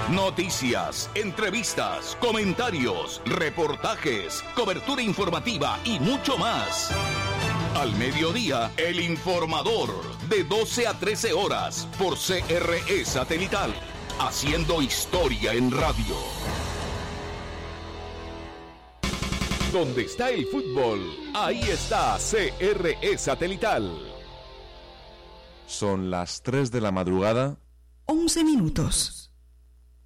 Noticias, entrevistas, comentarios, reportajes, cobertura informativa y mucho más. Al mediodía, El Informador, de 12 a 13 horas, por CRE Satelital, haciendo historia en radio. Donde está el fútbol, ahí está CRE Satelital. Son las 3 de la madrugada. 11 minutos.